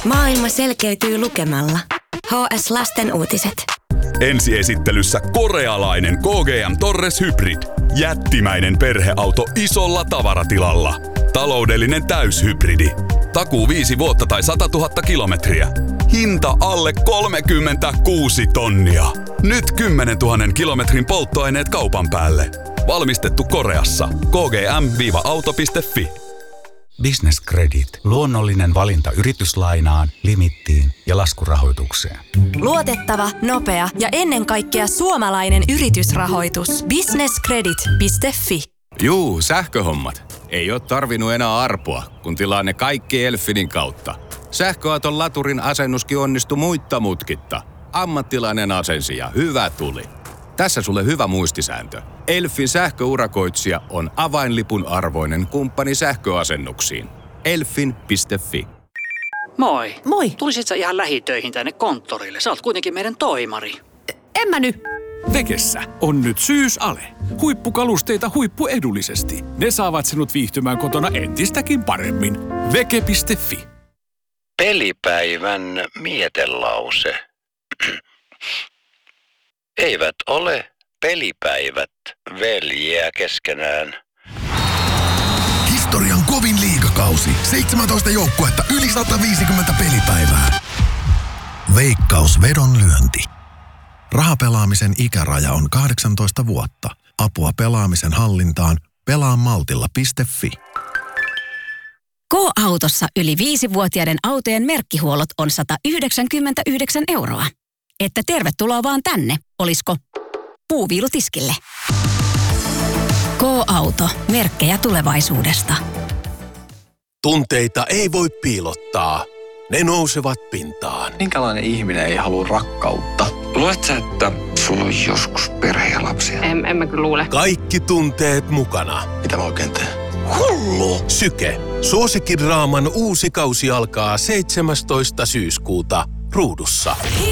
Maailma selkeytyy lukemalla. HS Lasten uutiset. Ensiesittelyssä korealainen KGM Torres Hybrid. Jättimäinen perheauto isolla tavaratilalla. Taloudellinen täyshybridi. Takuu 5 vuotta tai 100 000 kilometriä. Hinta alle 36 tonnia. Nyt 10 000 kilometrin polttoaineet kaupan päälle. Valmistettu Koreassa. kgm-auto.fi. Business Credit. Luonnollinen valinta yrityslainaan, limittiin ja laskurahoitukseen. Luotettava, nopea ja ennen kaikkea suomalainen yritysrahoitus. businesscredit.fi. Juu, sähköhommat. Ei ole tarvinnut enää arpoa, kun tilaa ne kaikki Elfinin kautta. Sähköauton laturin asennuskin onnistui muitta mutkitta. Ammattilainen asensi ja hyvä tuli. Tässä sulle hyvä muistisääntö. Elfin sähköurakoitsija on avainlipun arvoinen kumppani sähköasennuksiin. Elfin.fi. Moi. Moi. Tulisit sä ihan lähitöihin tänne konttorille? Sä oot kuitenkin meidän toimari. En mä nyt. Vekessä on nyt syysale. Huippukalusteita huippuedullisesti. Ne saavat sinut viihtymään kotona entistäkin paremmin. Veke.fi. Pelipäivän mietelause. Eivät ole pelipäivät veljiä keskenään. Historian kovin liigakausi. 17 joukkuetta, yli 150 pelipäivää. Veikkaus vedonlyönti. Rahapelaamisen ikäraja on 18 vuotta. Apua pelaamisen hallintaan. Pelaamaltilla.fi. K-autossa yli 5-vuotiaiden autojen merkkihuollot on 199 €. Että tervetuloa vaan tänne, olisko puuviilutiskille. K-auto, merkkejä tulevaisuudesta. Tunteita ei voi piilottaa. Ne nousevat pintaan. Minkälainen ihminen ei halua rakkautta? Luuletko sä, että sulla on joskus perhe ja lapsia? En mä kyllä luule. Kaikki tunteet mukana. Mitä mä oikein teen? Hullu! Syke. Suosikkidraaman uusi kausi alkaa 17. syyskuuta Ruudussa.